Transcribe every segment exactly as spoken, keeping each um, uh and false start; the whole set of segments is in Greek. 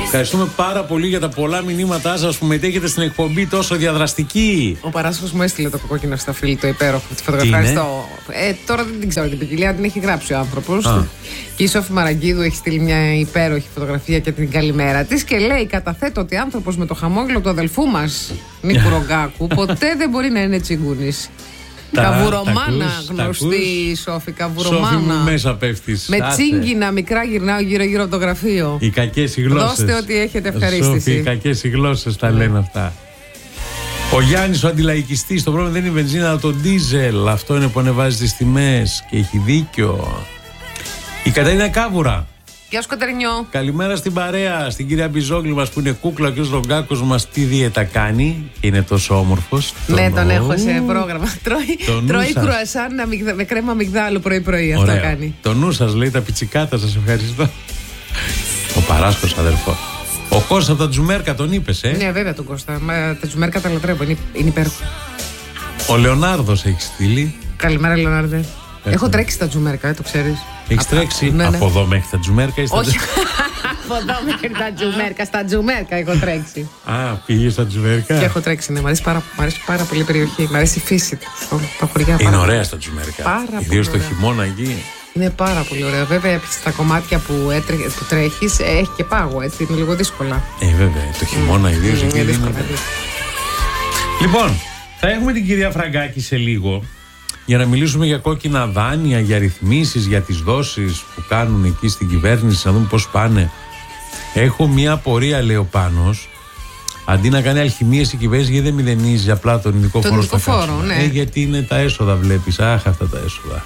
Ευχαριστούμε πάρα πολύ για τα πολλά μηνύματά σας που μετέχετε στην εκπομπή τόσο διαδραστική. Ο Παράσχος μου έστειλε το κόκκινο σταφύλι, το υπέροχο. Τη φωτογραφία. Ε, τώρα δεν την ξέρω την ποικιλία, την έχει γράψει ο άνθρωπος. Και η Σόφη Μαραγκίδου έχει στείλει μια υπέροχη φωτογραφία και την καλημέρα της και λέει: καταθέτω ότι άνθρωπος με το χαμόγελο του αδελφού μας Νίκου Ρογκάκου ποτέ δεν μπορεί να είναι τσιγκούνης. Καβουρομάνα, γνωστή η Σόφη, καβουρομάνα. Σόφη μου μέσα πέφτεις. Με τσίγκινα μικρά γυρνάω γύρω-γύρω από το γραφείο. Οι κακές οι γλώσσες. Δώστε ό,τι έχετε, ευχαρίστηση. Σόφη, οι κακές οι γλώσσες τα λένε αυτά. Ο Γιάννης ο αντιλαϊκιστής, το πρόβλημα δεν είναι η βενζίνα αλλά το ντίζελ. Αυτό είναι που ανεβάζει τις τιμές και έχει δίκιο. Η Καταρίνα Κάβουρα. Γεια σου Κατερινιό. Καλημέρα στην παρέα, στην κυρία Μπιζόγλου μας που είναι κούκλα και ο Ρογκάκος μας τι δίαιτα κάνει και είναι τόσο όμορφος. Ναι, τον έχω σε πρόγραμμα. Τρώει, τρώει κρουασάν με κρέμα αμυγδάλου πρωί-πρωί. Αυτό κάνει. Το νου σας λέει τα πιτσικάτα, σας ευχαριστώ. Ο Παράσχος αδερφό. Ο Κώστας από τα Τζουμέρκα τον είπες, ε. Ναι, βέβαια τον Κώστα. Μα, τα Τζουμέρκα τα λατρεύω, είναι, είναι υπέροχο. Ο Λεωνάρδος έχει στείλει. Καλημέρα, Λεωνάρδε. Έχω τρέξει στα Τζουμέρκα, το ξέρεις. Έχεις τρέξει ναι, ναι. από εδώ μέχρι τα Τζουμέρκα ή στα Όχι, από εδώ μέχρι τα Τζουμέρκα. Στα Τζουμέρκα έχω τρέξει. Α, πήγες στα Τζουμέρκα. Και έχω τρέξει, ναι. Μ' αρέσει πάρα, πάρα πολύ η περιοχή. Μ' αρέσει η φύση του. Τα χωριά. Είναι ωραία στα Τζουμέρκα. Ιδίως το χειμώνα εκεί. Είναι πάρα πολύ ωραία. Βέβαια, στα κομμάτια που, που τρέχεις έχει και πάγο, έτσι. Είναι λίγο δύσκολα. Ε, βέβαια. Το χειμώνα mm. ιδίως mm, εκεί. Είναι δύσκολα. Λοιπόν, θα έχουμε την κυρία Φραγκάκη σε λίγο. Για να μιλήσουμε για κόκκινα δάνεια, για ρυθμίσεις, για τις δόσεις που κάνουν εκεί στην κυβέρνηση, να δούμε πώς πάνε. Έχω μια απορία, λέει ο Πάνος, αντί να κάνει αλχημίες η κυβέρνηση, γιατί δεν μηδενίζει απλά τον ειδικό φόρο στο καύσιμο. Ναι. Ε, γιατί είναι τα έσοδα, βλέπεις. Αχ, αυτά τα έσοδα.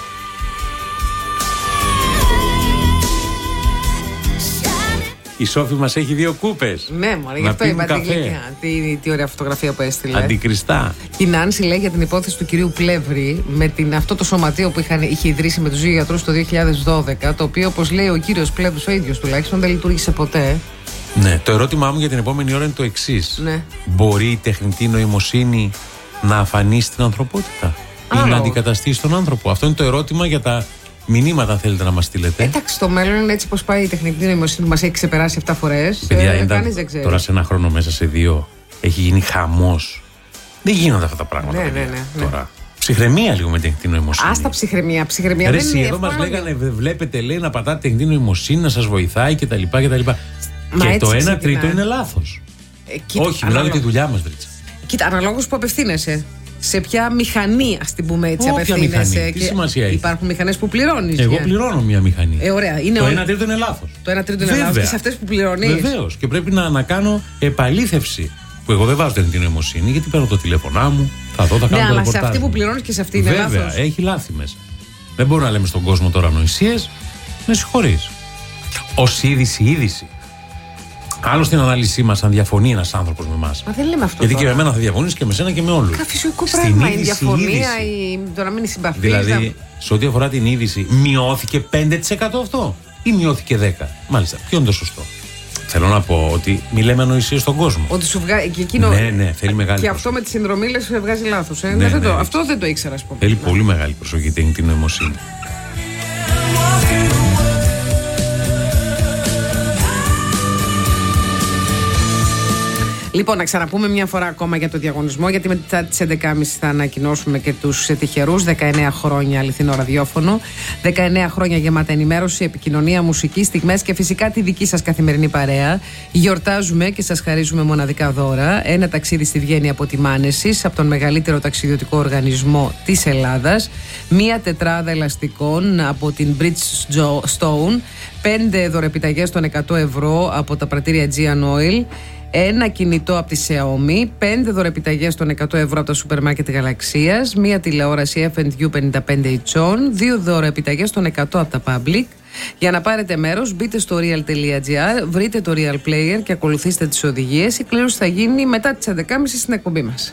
Η Σόφη μας έχει δύο κούπες. Ναι, μωρέ, γι' αυτό είπα την γλυκιά. Τι, τι ωραία φωτογραφία που έστειλε. Αντικριστά. Η Νάνση λέει για την υπόθεση του κυρίου Πλεύρη με την, αυτό το σωματείο που είχαν, είχε ιδρύσει με τους δύο γιατρούς το δύο χιλιάδες δώδεκα, το οποίο, όπως λέει ο κύριος Πλεύρης ο ίδιος τουλάχιστον, δεν λειτουργήσε ποτέ. Ναι, το ερώτημά μου για την επόμενη ώρα είναι το εξής. Ναι. Μπορεί η τεχνητή νοημοσύνη να αφανίσει την ανθρωπότητα Α, ή να αντικαταστήσει τον άνθρωπο? Αυτό είναι το ερώτημα για τα μηνύματα, θέλετε να μας στείλετε. Εντάξει, το μέλλον είναι έτσι πως πάει η τεχνητή νοημοσύνη, μας έχει ξεπεράσει επτά φορές. Παιδιά, ε, ήταν, τώρα σε ένα χρόνο μέσα σε δύο έχει γίνει χαμός. Δεν γίνονται αυτά τα πράγματα. Ναι, παιδιά, ναι, ναι, τώρα. Ναι. Ψυχραιμία λίγο με την τεχνητή νοημοσύνη. Άστα ψυχραιμία. Ψυχραιμία Ρε, δεν είναι. εδώ μας λέγανε, βλέπετε, λέει, να πατάτε τεχνητή νοημοσύνη, να σας βοηθάει κτλ. κτλ. Και το ένα τρίτο είναι λάθος. Ε, κοίτα, όχι, μιλάω για τη δουλειά μας, Βρίτσα. Κοίτα, αναλόγως που απευθύνεσαι. Σε ποια μηχανή, ας την πούμε έτσι, όποια απευθύνεσαι. Μηχανή. Τι σημασία έχει? Υπάρχουν μηχανές που πληρώνεις. Εγώ για... πληρώνω μια μηχανή. Ε, ωραία. Είναι το ο... ένα τρίτο είναι λάθος. Το ένα τρίτο είναι λάθος. Και σε αυτές που πληρώνεις. Βεβαίως. Και πρέπει να, να κάνω επαλήθευση. Που εγώ δεν βάζω την νοημοσύνη, γιατί παίρνω το τηλέφωνά μου, θα δω, θα κάνω. Ναι, το αλλά ρεπορτάζ. σε αυτή που πληρώνεις και σε αυτή είναι λάθος. Βέβαια, έχει λάθη μέσα. Δεν μπορούμε να λέμε στον κόσμο τώρα ανοησίες. Με συγχωρείς. Ως είδηση, είδηση. Άλλο στην ανάλυση μας, αν διαφωνεί ένας άνθρωπος με εμάς. Μα δεν λέμε αυτό. Γιατί τώρα. και με εμένα θα διαφωνείς και με σένα και με όλους. Κα φυσικό πράγμα. Η διαφωνία, η... το να μην συμπαθείς. Δηλαδή, να... σε ό,τι αφορά την είδηση, μειώθηκε πέντε τοις εκατό αυτό ή μειώθηκε δέκα τοις εκατό. Μάλιστα. Ποιο είναι το σωστό? Θέλω να πω ότι μη λέμε ανοησίες στον κόσμο. Ότι σου βγάζει. Και εκείνο... Ναι, ναι, θέλει μεγάλη Και προσοχή. αυτό με τις συνδρομήλες βγάζει λάθος. Ε? Ναι, ναι, ναι, ναι, το... ναι. Αυτό δεν το ήξερα, ας πούμε. Θέλει ναι. πολύ μεγάλη προσοχή την νοημοσύνη. Λοιπόν, να ξαναπούμε μια φορά ακόμα για το διαγωνισμό, γιατί μετά τις έντεκα και μισή θα ανακοινώσουμε και τους τυχερούς. δεκαεννέα χρόνια αληθινό ραδιόφωνο, δεκαεννέα χρόνια γεμάτα ενημέρωση, επικοινωνία, μουσική, στιγμές και φυσικά τη δική σας καθημερινή παρέα. Γιορτάζουμε και σας χαρίζουμε μοναδικά δώρα. Ένα ταξίδι στη Βιέννη από τη Μάνεσης, από τον μεγαλύτερο ταξιδιωτικό οργανισμό της Ελλάδας. Μία τετράδα ελαστικών από την Bridgestone. Πέντε δωρεπιταγές των εκατό ευρώ από τα πρατήρια Aegean Oil. Ένα κινητό από τη Xiaomi, πέντε δωρεπιταγές των εκατό ευρώ από τα σούπερ μάρκετ Γαλαξίας, μία τηλεόραση εφ εντ γιου πενήντα πέντε ιντσών, δύο δωρεπιταγές των εκατό από τα Public. Για να πάρετε μέρος, μπείτε στο real τελεία gr, βρείτε το Real Player και ακολουθήστε τις οδηγίες. Η κλήρωση θα γίνει μετά τις έντεκα και μισή στην εκπομπή μας.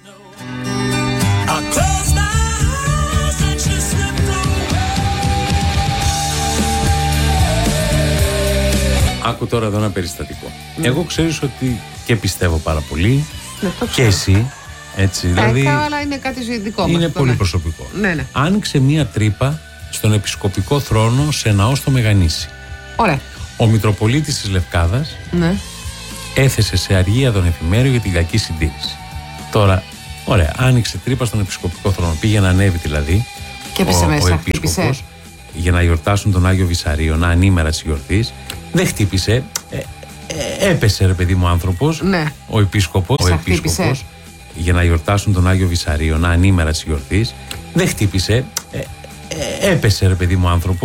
Άκου τώρα εδώ ένα περιστατικό. Ναι. Εγώ ξέρεις ότι και πιστεύω πάρα πολύ. Ναι, και εσύ. Έτσι, δηλαδή. Ε, αλλά είναι κάτι δικό μας. Είναι πολύ ναι. προσωπικό. Ναι, ναι. Άνοιξε μία τρύπα στον επισκοπικό θρόνο σε ναό στο Μεγανήσι. Ωραία. Ο Μητροπολίτης της Λευκάδας Ναι. έθεσε σε αργία τον εφημέριο για την κακή συντήρηση. Τώρα, ωραία, άνοιξε τρύπα στον επισκοπικό θρόνο. Πήγε να ανέβει δηλαδή. Και έπεσε ο, μέσα, ο χτύπησε. επίσκοπος για να γιορτάσουν τον Άγιο Βυσαρίωνα ανήμερα της γιορτής. Δεν χτύπησε. Ε, ε, έπεσε ρε παιδί μου άνθρωπος. Ναι. Ο επίσκοπος. Ο επίσκοπος για να γιορτάσουν τον Άγιο Βυσαρίωνα ανήμερα της γιορτής. Δεν χτύπησε. Ε, ε, έπεσε ρε παιδί μου άνθρωπος.